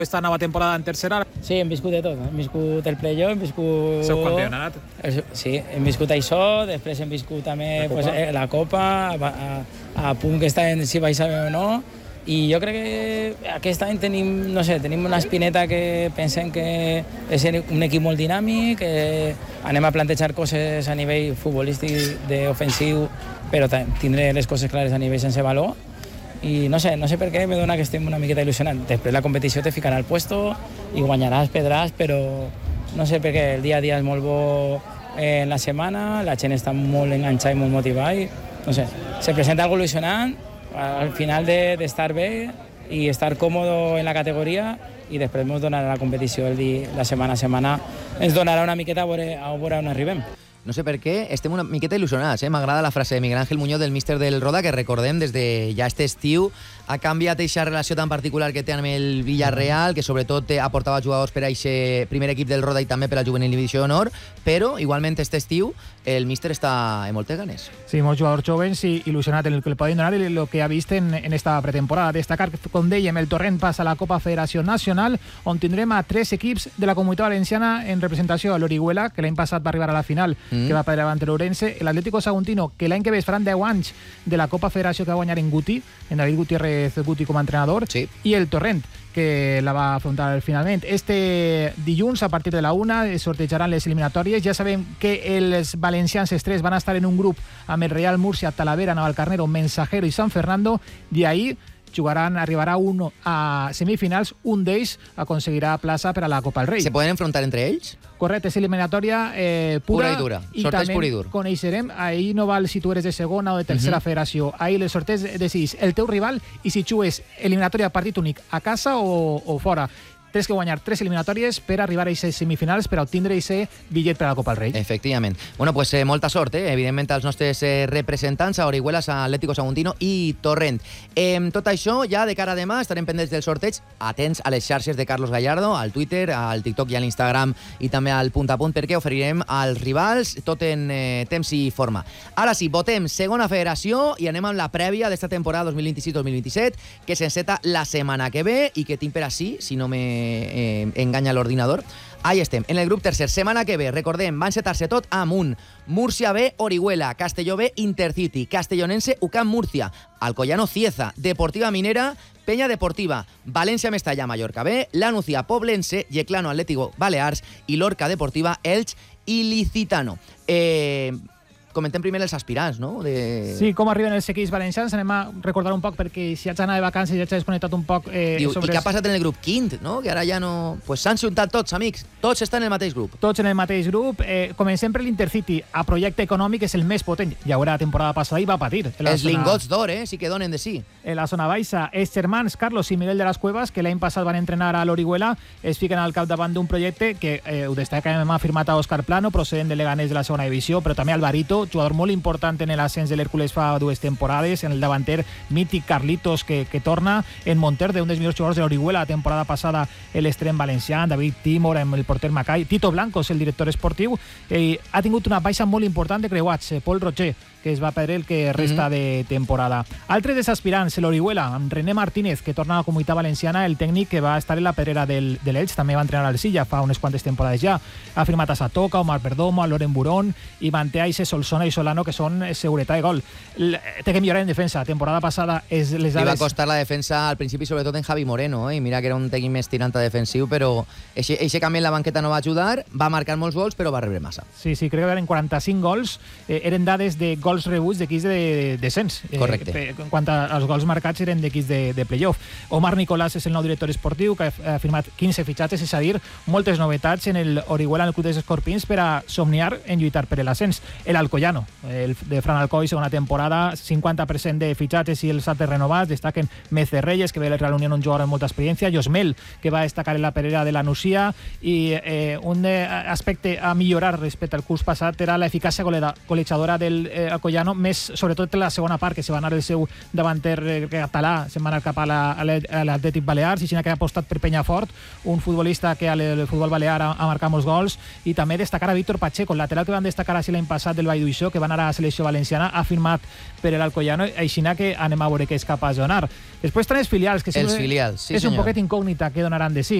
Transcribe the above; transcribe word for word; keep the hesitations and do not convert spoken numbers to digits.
Esta nova temporada en tercera. Sí, hem viscut de tot. Hem viscut el playoff, hem viscut... Seu campionat. Sí, hem viscut això, després hem viscut també la Copa, pues, la Copa a, a, a punt que està en si baixar o no, i jo crec que aquest any tenim, no sé, tenim una espineta que pensem que és un equip molt dinàmic, que anem a plantejar coses a nivell futbolístic d'ofensiu, però tindré les coses clares a nivell sense valor. I no sé, no sé per què me dona que estem una miqueta il·lusionants. Després la competició te ficarà al puesto i guanyaràs, perdràs, però no sé per què el dia a dia és molt bo en la setmana, la gent està molt enganxada i molt motivada i no sé, se presenta algo il·lusionant al final d'estar de, bé i estar còmode en la categoria i després ens donarà la competició el dia, la setmana a setmana, ens donarà una miqueta a veure, a veure on arribem. No sé per què, estem una miqueta il·lusionats, eh? M'agrada la frase de Miguel Ángel Muñoz, del míster del Roda, que recordem des de ja este estiu ha canviat aquesta relació tan particular que té amb el Villarreal, que sobretot aportava jugadors per a aquest primer equip del Roda i també per a Juvenil Divisió d'Honor, però igualment este estiu el míster està en moltes ganes. Sí, molts jugadors joves i il·lusionat en el que li poden donar i el que ha vist en, en esta pretemporada. Destacar que, com dèiem, el Torrent passa a la Copa Federació Nacional, on tindrem a tres equips de la Comunitat Valenciana en representació a l'Orihuela, que l'any passat va arribar a la final, mm. que va per davant l'Ourense, l'Atlético Saguntino, que l'any que ve es faran deu anys de la Copa Federació que va guanyar en Guti, en David Gutiérrez Guti com a entrenador, sí. i el Torrent, que la va afrontar finalment. Este dilluns, a partir de la una, sortejaran les eliminatòries. Ja sabem que els valencians els tres van estar en un grup amb el Real Murcia, Talavera, Navalcarnero, Mensajero i San Fernando. De ahí jugaran, arribarà un a semifinals, un d'ells aconseguirà plaça per a la Copa del Rei. Se poden enfrontar entre ells? Correcte, és eliminatòria eh, pura, pura i dura. I sorteig també pur i dur. Coneixerem, ahir no val si tu eres de segona o de tercera uh-huh. federació, ahir les sorteig decidís el teu rival i si jugues eliminatòria partit únic a casa o, o fora. Tens que guanyar tres eliminatòries per arribar a aquestes semifinals per obtindre aquest bitllet per a la Copa del Rei. Efectivament. Bueno, pues eh, molta sort, eh? evidentment, als nostres eh, representants, a Orihuela, a Atlético Saguntino i Torrent. Eh, tot això, ja de cara a demà, estarem pendents del sorteig, atents a les xarxes de Carlos Gallardo, al Twitter, al TikTok i a l'Instagram i també al punt a punt, perquè oferirem als rivals tot en eh, temps i forma. Ara sí, votem segona federació i anem amb la prèvia d'esta temporada dos mil vint-i-sis dos mil vint-i-set, que s'enceta la setmana que ve i que tinc per així, si no me Eh, enganya l'ordinador. Ahí estem, en el grup tercer. Setmana que ve, recordem, va encetar-se tot amb un Murcia B, Orihuela, Castelló B, Intercity, Castellonense, U C A M Murcia, Alcoyano Cieza, Deportiva Minera, Peña Deportiva, València Mestalla, Mallorca B, La Nucía Poblense, Yeclano Atlético Balears i Lorca Deportiva, Elx i Licitano. Eh... Comentem primer els aspirants, no? De... Sí, com arriben els equips valencians. Anem a recordar un poc, perquè si haig d'anar de vacances ja haig desconnectat un poc eh, I, sobre... I què ha passat en el grup quint, no? Que ara ja no... Pues s'han juntat tots, amics. Tots estan en el mateix grup. Tots en el mateix grup. Eh, comencem per l'Intercity. A projecte econòmic és el més potent. Ja veurà, la temporada passada i va patir. Els zona... lingots d'or, eh? Sí que donen de sí. En la zona baixa, els germans Carlos i Miguel de las Cuevas, que l'any passat van entrenar a l'Orihuela, es fiquen al capdavant d'un projecte que eh, ho destaca, hem afirmat a Òscar Plano, procedent de Leganés de la segona divisió, però també Alvarito, jugador molt important en l'ascens de l'Hèrcules fa dues temporades, en el davanter mític Carlitos, que, que torna en Monterde, un dels millors jugadors de l'Orihuela la temporada passada, l'extrem valencià, David Timor, amb el porter Macai, Tito Blancos, el director esportiu, eh, ha tingut una baixa molt important de creuats, eh, Pol Roger, que es va perdre el que resta mm-hmm. de temporada. Altres dels aspirants, l'Orihuela, amb René Martínez, que torna a la Comunitat Valenciana, el tècnic que va estar en la pedrera del, de l'Elx, també va entrenar al Silla fa unes quantes temporades ja. Ha firmat a Satoca, Omar Perdomo, a Loren Burón, i manté a Ixe Solsona i Solano, que són seguretat de gol. L té que millorar en defensa. Temporada passada és les dades... Li va costar la defensa al principi, sobretot en Javi Moreno, eh? I mira que era un tècnic més tirant a defensiu, però eixe canvi en la banqueta no va ajudar, va marcar molts gols, però va rebre massa. Sí, sí, crec que eren quaranta-cinc gols, eh, eren dades de gols rebuts d'equips de descens. Correcte. Eh, en quant als gols marcats eren d'equips de, de playoff. Omar Nicolás és el nou director esportiu, que ha firmat quinze fitxatges, és a dir, moltes novetats en el Orihuela, en el club dels Escorpins, per a somniar en lluitar per l'ascens. El Alcoyano, el de Fran Alcoy, segona temporada, cinquanta per cent de fitxatges i els altres renovats. Destaquen Meze Reyes, que ve del Real Unión, un jugador amb molta experiència, Josmel, que va destacar en la pedrera de la Nucía, i eh, un eh, aspecte a millorar respecte al curs passat era l'eficàcia golejadora del eh, Alcoyano, més sobretot la segona part, que se va anar el seu davanter eh, català, se'n va anar cap a l'Atlètic Balears, i sinó que ha apostat per Penyafort, un futbolista que al futbol balear ha, ha marcat molts gols, i també destacar a Víctor Pacheco, el lateral que van destacar així l'any passat del Vall això, que van anar a la selecció valenciana, ha firmat per l'Alcoyano, així que anem a veure què és capaç de donar. Després tenen els filials, que els filials, sí, és senyor. un poquet incògnita què donaran de sí.